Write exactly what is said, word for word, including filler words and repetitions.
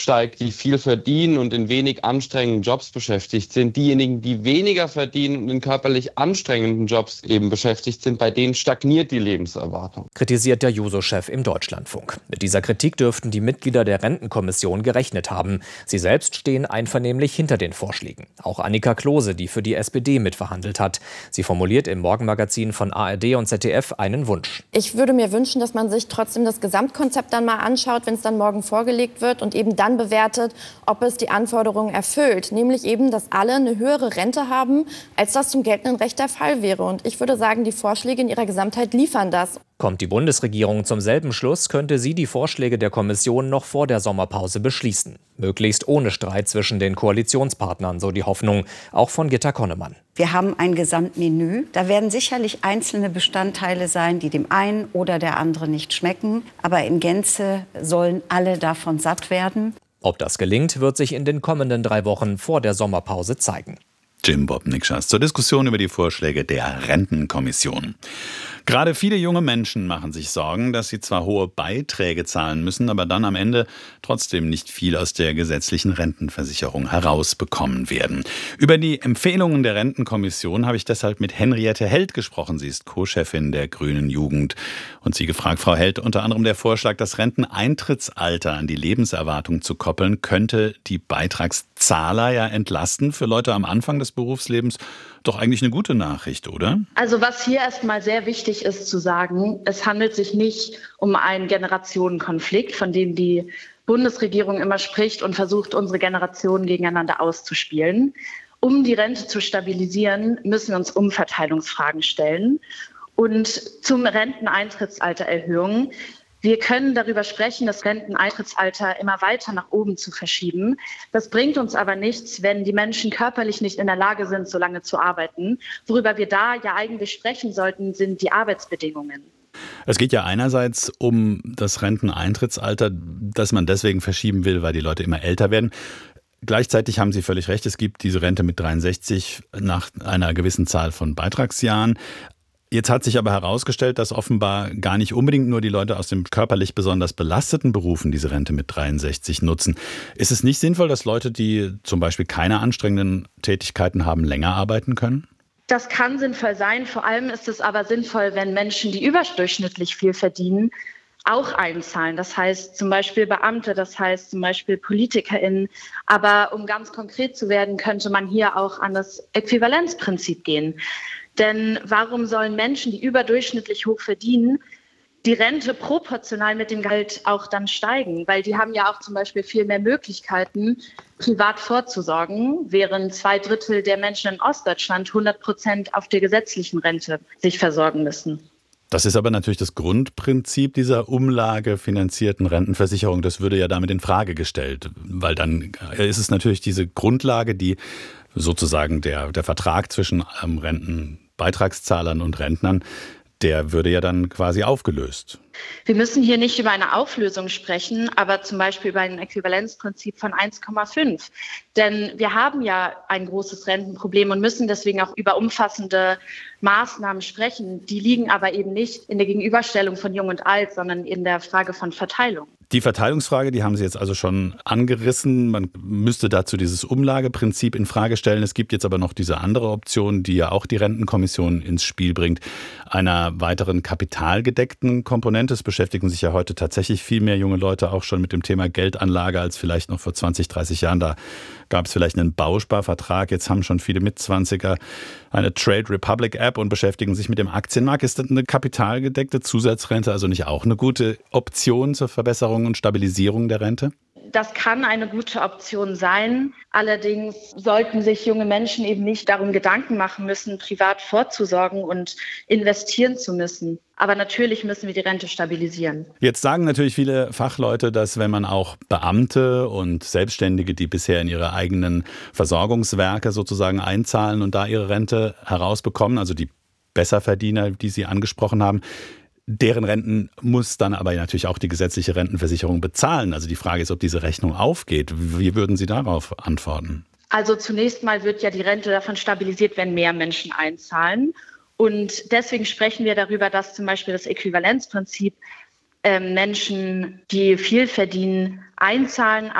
steigt, die viel verdienen und in wenig anstrengenden Jobs beschäftigt sind. Diejenigen, die weniger verdienen und in körperlich anstrengenden Jobs eben beschäftigt sind, bei denen stagniert die Lebenserwartung. Kritisiert der Juso-Chef im Deutschlandfunk. Mit dieser Kritik dürften die Mitglieder der Rentenkommission gerechnet haben. Sie selbst stehen einvernehmlich hinter den Vorschlägen. Auch Annika Klose, die für die S P D mitverhandelt hat. Sie formuliert im Morgenmagazin von A R D und Z D F einen Wunsch. Ich würde mir wünschen, dass man sich trotzdem das Gesamtkonzept dann mal anschaut, wenn es dann morgen vorgelegt wird und eben dann bewertet, ob es die Anforderungen erfüllt. Nämlich eben, dass alle eine höhere Rente haben, als das zum geltenden Recht der Fall wäre. Und ich würde sagen, die Vorschläge in ihrer Gesamtheit liefern das. Kommt die Bundesregierung zum selben Schluss, könnte sie die Vorschläge der Kommission noch vor der Sommerpause beschließen. Möglichst ohne Streit zwischen den Koalitionspartnern, so die Hoffnung, auch von Gitta Konnemann. Wir haben ein Gesamtmenü. Da werden sicherlich einzelne Bestandteile sein, die dem einen oder der anderen nicht schmecken. Aber in Gänze sollen alle davon satt werden. Ob das gelingt, wird sich in den kommenden drei Wochen vor der Sommerpause zeigen. Jim Bob Nikschas zur Diskussion über die Vorschläge der Rentenkommission. Gerade viele junge Menschen machen sich Sorgen, dass sie zwar hohe Beiträge zahlen müssen, aber dann am Ende trotzdem nicht viel aus der gesetzlichen Rentenversicherung herausbekommen werden. Über die Empfehlungen der Rentenkommission habe ich deshalb mit Henriette Held gesprochen. Sie ist Co-Chefin der Grünen Jugend. Und sie gefragt, Frau Held, unter anderem der Vorschlag, das Renteneintrittsalter an die Lebenserwartung zu koppeln, könnte die Beitragszahler ja entlasten für Leute am Anfang des Berufslebens. Doch eigentlich eine gute Nachricht, oder? Also was hier erstmal sehr wichtig ist zu sagen, es handelt sich nicht um einen Generationenkonflikt, von dem die Bundesregierung immer spricht und versucht, unsere Generationen gegeneinander auszuspielen. Um die Rente zu stabilisieren, müssen wir uns Umverteilungsfragen stellen. Und zum Renteneintrittsaltererhöhung. Wir können darüber sprechen, das Renteneintrittsalter immer weiter nach oben zu verschieben. Das bringt uns aber nichts, wenn die Menschen körperlich nicht in der Lage sind, so lange zu arbeiten. Worüber wir da ja eigentlich sprechen sollten, sind die Arbeitsbedingungen. Es geht ja einerseits um das Renteneintrittsalter, das man deswegen verschieben will, weil die Leute immer älter werden. Gleichzeitig haben Sie völlig recht, es gibt diese Rente mit dreiundsechzig nach einer gewissen Zahl von Beitragsjahren. Jetzt hat sich aber herausgestellt, dass offenbar gar nicht unbedingt nur die Leute aus den körperlich besonders belasteten Berufen diese Rente mit dreiundsechzig nutzen. Ist es nicht sinnvoll, dass Leute, die zum Beispiel keine anstrengenden Tätigkeiten haben, länger arbeiten können? Das kann sinnvoll sein. Vor allem ist es aber sinnvoll, wenn Menschen, die überdurchschnittlich viel verdienen, auch einzahlen. Das heißt zum Beispiel Beamte, das heißt zum Beispiel PolitikerInnen. Aber um ganz konkret zu werden, könnte man hier auch an das Äquivalenzprinzip gehen. Denn warum sollen Menschen, die überdurchschnittlich hoch verdienen, die Rente proportional mit dem Gehalt auch dann steigen? Weil die haben ja auch zum Beispiel viel mehr Möglichkeiten, privat vorzusorgen, während zwei Drittel der Menschen in Ostdeutschland hundert Prozent auf der gesetzlichen Rente sich versorgen müssen. Das ist aber natürlich das Grundprinzip dieser umlagefinanzierten Rentenversicherung. Das würde ja damit in Frage gestellt, weil dann ist es natürlich diese Grundlage, die sozusagen der, der Vertrag zwischen ähm, Rentenbeitragszahlern und Rentnern, der würde ja dann quasi aufgelöst. Wir müssen hier nicht über eine Auflösung sprechen, aber zum Beispiel über ein Äquivalenzprinzip von eins Komma fünf. Denn wir haben ja ein großes Rentenproblem und müssen deswegen auch über umfassende Maßnahmen sprechen. Die liegen aber eben nicht in der Gegenüberstellung von Jung und Alt, sondern in der Frage von Verteilung. Die Verteilungsfrage, die haben Sie jetzt also schon angerissen. Man müsste dazu dieses Umlageprinzip in Frage stellen. Es gibt jetzt aber noch diese andere Option, die ja auch die Rentenkommission ins Spiel bringt, einer weiteren kapitalgedeckten Komponente. Es beschäftigen sich ja heute tatsächlich viel mehr junge Leute auch schon mit dem Thema Geldanlage als vielleicht noch vor zwanzig, dreißig Jahren. Da gab es vielleicht einen Bausparvertrag. Jetzt haben schon viele Mitzwanziger eine Trade Republic App und beschäftigen sich mit dem Aktienmarkt. Ist das eine kapitalgedeckte Zusatzrente also nicht auch eine gute Option zur Verbesserung und Stabilisierung der Rente? Das kann eine gute Option sein. Allerdings sollten sich junge Menschen eben nicht darum Gedanken machen müssen, privat vorzusorgen und investieren zu müssen. Aber natürlich müssen wir die Rente stabilisieren. Jetzt sagen natürlich viele Fachleute, dass wenn man auch Beamte und Selbstständige, die bisher in ihre eigenen Versorgungswerke sozusagen einzahlen und da ihre Rente herausbekommen, also die Besserverdiener, die Sie angesprochen haben, deren Renten muss dann aber natürlich auch die gesetzliche Rentenversicherung bezahlen. Also die Frage ist, ob diese Rechnung aufgeht. Wie würden Sie darauf antworten? Also zunächst mal wird ja die Rente davon stabilisiert, wenn mehr Menschen einzahlen. Und deswegen sprechen wir darüber, dass zum Beispiel das Äquivalenzprinzip äh, Menschen, die viel verdienen, einzahlen,